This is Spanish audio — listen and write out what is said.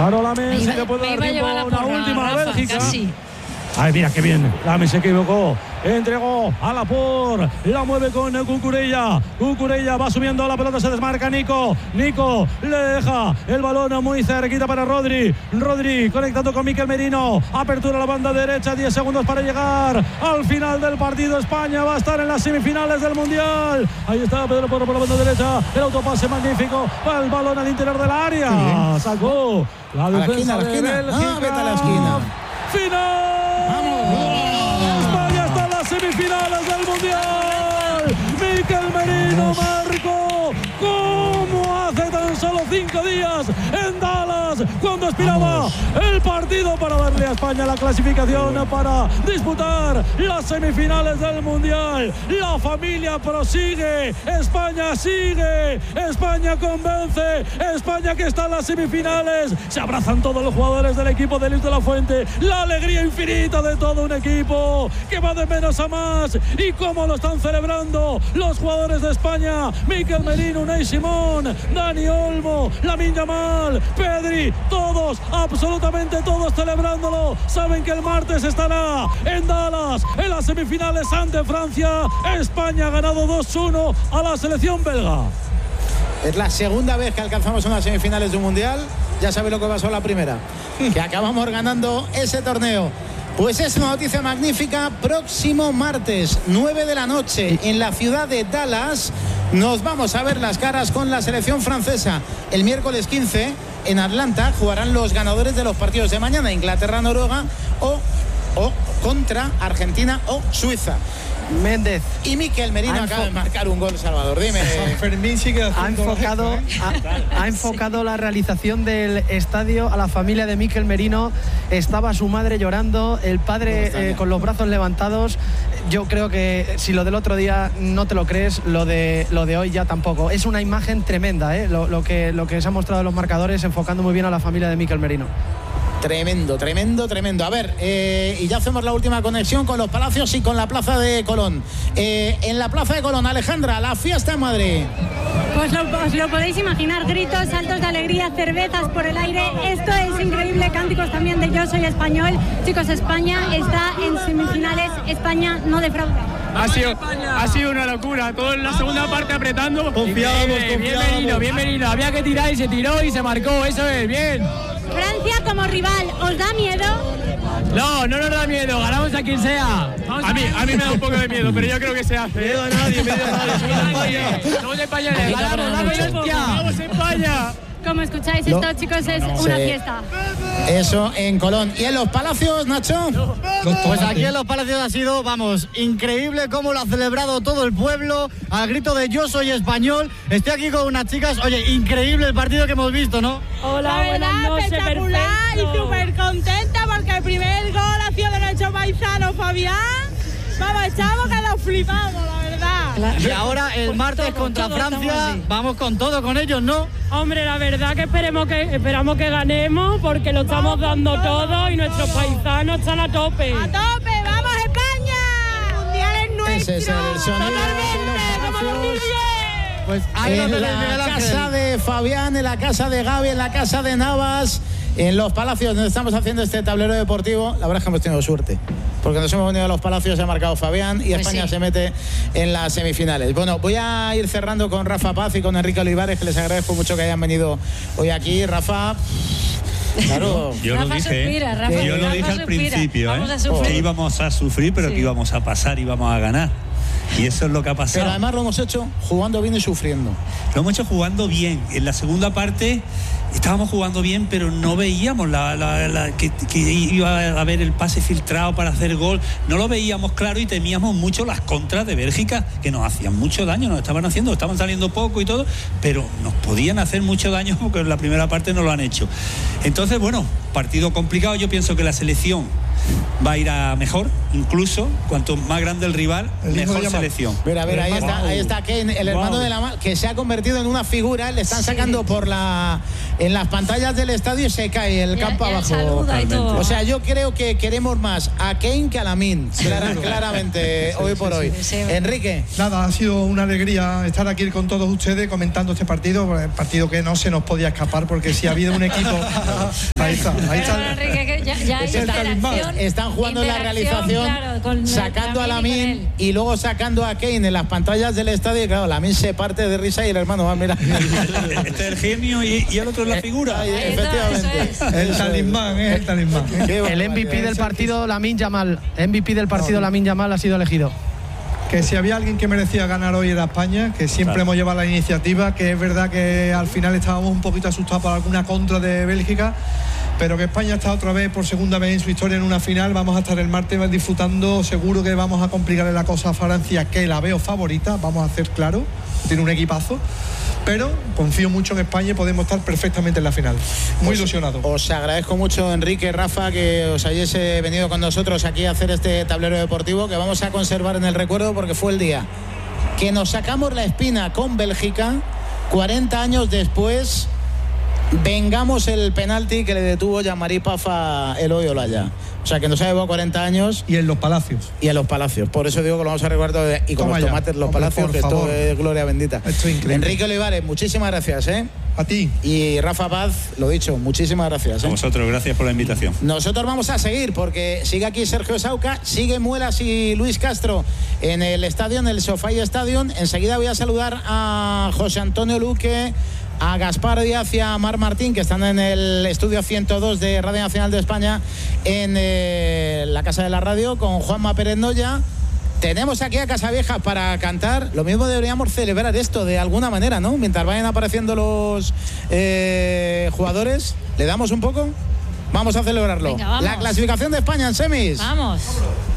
Paró Lames, se le puede dar tiempo a una última a Bélgica. Casi. Ay, mira qué bien. Lames se equivocó. Entregó a Laporte. La mueve con Cucurella. Cucurella va subiendo la pelota. Se desmarca Nico. Nico le deja el balón muy cerquita para Rodri. Rodri conectando con Mikel Merino. Apertura a la banda derecha. 10 segundos para llegar al final del partido. España va a estar en las semifinales del Mundial. Ahí está Pedro Porro por la banda derecha. El autopase magnífico. Va el balón al interior del área. Sacó la defensa de Bélgica. Vete a la esquina. ¡Final! España está en las semifinales del Mundial. Mikel Merino marcó como hace tan solo 5 días en Dallas, cuando aspiraba el partido para darle a España la clasificación para disputar las semifinales del Mundial. La familia prosigue, España sigue, España convence, España que está en las semifinales. Se abrazan todos los jugadores del equipo de Luis de la Fuente. La alegría infinita de todo un equipo que va de menos a más. Y cómo lo están celebrando los jugadores de España: Mikel Merino, Unai Simón, Dani Olmo, Lamine Yamal, Pedri, todos, absolutamente todos celebrándolo. Saben que el martes estará en Dallas en las semifinales ante Francia. España ha ganado 2-1 a la selección belga. Es la segunda vez que alcanzamos unas semifinales de un Mundial. Ya sabéis lo que pasó la primera, que acabamos ganando ese torneo. Pues es una noticia magnífica. Próximo martes, 9 de la noche, en la ciudad de Dallas, nos vamos a ver las caras con la selección francesa. El miércoles 15, en Atlanta, jugarán los ganadores de los partidos de mañana: Inglaterra-Noruega o contra Argentina o Suiza. Méndez. Y Mikel Merino acaba de marcar un gol, Salvador. Dime. San Fermín sigue ha enfocado la realización del estadio a la familia de Mikel Merino. Estaba su madre llorando, el padre con los brazos levantados. Yo creo que si lo del otro día no te lo crees, lo de hoy ya tampoco. Es una imagen tremenda, lo que se ha mostrado en los marcadores, enfocando muy bien a la familia de Mikel Merino. Tremendo, tremendo, tremendo. A ver, y ya hacemos la última conexión con los Palacios y con la Plaza de Colón. En la Plaza de Colón, Alejandra, la fiesta en Madrid. Pues os lo podéis imaginar: gritos, saltos de alegría, cervezas por el aire. Esto es increíble, cánticos también de Yo Soy Español. Chicos, España está en semifinales, España no defrauda. Ha sido una locura, todo en la segunda parte apretando. Confiábamos. Bien Merino, había que tirar y se tiró y se marcó, eso es, bien. Francia como rival, ¿os da miedo? No nos da miedo, ganamos a quien sea. A mí me da un poco de miedo, pero yo creo que se hace. Miedo a nadie. Somos españoles, ¡vamos España! Como escucháis, esto, chicos, es una fiesta. Eso en Colón. ¿Y en los Palacios, Nacho? Pues aquí en los Palacios ha sido, increíble cómo lo ha celebrado todo el pueblo al grito de Yo Soy Español. Estoy aquí con unas chicas. Oye, increíble el partido que hemos visto, ¿no? Hola, buenas noches, espectacular, perfecto. Y súper contenta porque el primer gol ha sido de nuestro paisano Fabián. Vamos, estamos que nos flipamos, la verdad. Claro. Y ahora el martes contra Francia, vamos con todo con ellos, ¿no? Hombre, la verdad que esperamos que ganemos, porque lo estamos dando todo y nuestros paisanos están a tope. ¡A tope! ¡Vamos, España! ¡Mundial es nuestro! Ese es el sonido. Pues en la casa de Fabián, en la casa de Gaby, en la casa de Navas, en los Palacios, donde estamos haciendo este tablero deportivo. La verdad es que hemos tenido suerte, porque nos hemos venido a los Palacios, se ha marcado Fabián y España se mete en las semifinales. Bueno, voy a ir cerrando con Rafa Paz y con Enrique Olivares, que les agradezco mucho que hayan venido hoy aquí. Rafa... Claro. Yo lo dije al principio, que íbamos a sufrir, pero que íbamos a pasar, íbamos a ganar. Y eso es lo que ha pasado. Pero además lo hemos hecho jugando bien y sufriendo. Lo hemos hecho jugando bien. En la segunda parte estábamos jugando bien, pero no veíamos que iba a haber el pase filtrado para hacer gol. No lo veíamos claro y temíamos mucho las contras de Bélgica, que nos hacían mucho daño, estaban saliendo poco y todo, pero nos podían hacer mucho daño porque en la primera parte no lo han hecho. Entonces, bueno, partido complicado. Yo pienso que la selección va a ir a mejor, incluso cuanto más grande el rival, mejor selección. Mira, ahí está Kane, el hermano de Lamar, que se ha convertido en una figura. Le están sacando en las pantallas del estadio y se cae el campo abajo. O sea, yo creo que queremos más a Kane que a Lamine, claramente, hoy por hoy. Enrique. Nada, ha sido una alegría estar aquí con todos ustedes comentando este partido, el partido que no se nos podía escapar, porque si ha habido un equipo... Ahí está. Enrique, ya hay interacción. Están jugando en la realización, claro, sacando a Lamine y luego sacando a Kane en las pantallas del estadio, y claro, Lamine se parte de risa y el hermano va, mira. Este es el genio y el otro es la figura. Efectivamente. El talismán, es el talismán. El MVP del partido, Lamine Yamal. MVP del partido, Lamine Yamal ha sido elegido. Que si había alguien que merecía ganar hoy era España, que siempre hemos llevado la iniciativa, que es verdad que al final estábamos un poquito asustados por alguna contra de Bélgica, pero que España está otra vez, por segunda vez en su historia, en una final. Vamos a estar el martes disfrutando. Seguro que vamos a complicarle la cosa a Francia, que la veo favorita, vamos a hacer claro, tiene un equipazo, pero confío mucho en España y podemos estar perfectamente en la final. Muy ilusionado. Os agradezco mucho, Enrique, Rafa, que os hayáis venido con nosotros aquí a hacer este tablero deportivo, que vamos a conservar en el recuerdo, porque fue el día que nos sacamos la espina con Bélgica. 40 años después vengamos el penalti que le detuvo Jean-Marie Paf a Eloy Olaya. O sea, que nos ha llevado 40 años. Y en los Palacios. Por eso digo que lo vamos a recordar. Y con los tomates, los Palacios, que esto es gloria bendita. Esto es increíble. Enrique Olivares, muchísimas gracias, A ti. Y Rafa Paz, lo dicho, muchísimas gracias. A vosotros, gracias por la invitación. Nosotros vamos a seguir, porque sigue aquí Sergio Sauca, sigue Muelas y Luis Castro en el estadio, en el SoFi Stadium. Enseguida voy a saludar a José Antonio Luque, a Gaspar Díaz y a Mar Martín, que están en el estudio 102 de Radio Nacional de España, en la Casa de la Radio, con Juanma Pérez Noya. Tenemos aquí a Casavieja para cantar. Lo mismo deberíamos celebrar esto de alguna manera, ¿no? Mientras vayan apareciendo los jugadores, ¿le damos un poco? Vamos a celebrarlo. Venga, vamos. La clasificación de España en semis. Vamos.